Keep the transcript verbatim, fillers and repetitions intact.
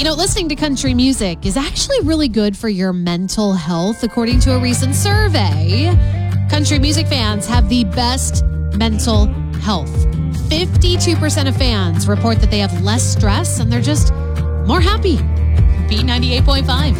You know, listening to country music is actually really good for your mental health, according to a recent survey. Country music fans have the best mental health. fifty-two percent of fans report that they have less stress and they're just more happy. B ninety-eight point five.